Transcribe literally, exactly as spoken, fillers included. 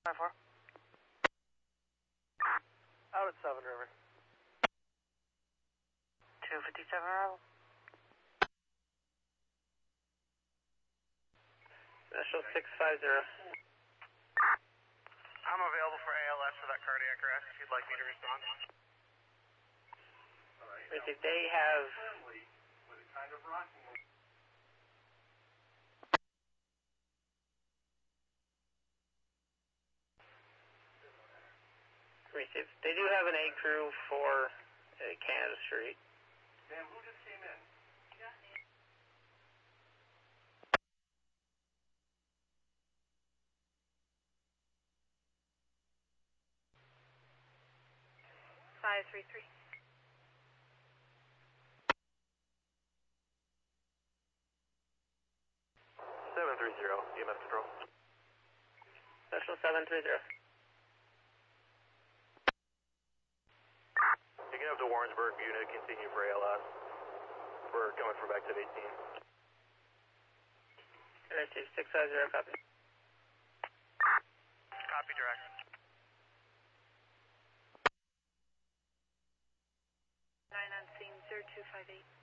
nine four. Out at seven River. two fifty-seven Rebel. Special six five zero. I'm available for A L S for that cardiac arrest if you'd like me to respond. They have... Receive. They do have an A crew for uh, Canada Street. Sam, who just came in? five three three. seven three zero, E M S control. Special seven three zero. You can have the Warrensburg unit continue for A L S. We're coming from back to eighteen. Receive six five zero, copy. Copy, direct. nine on scene, zero two five eight.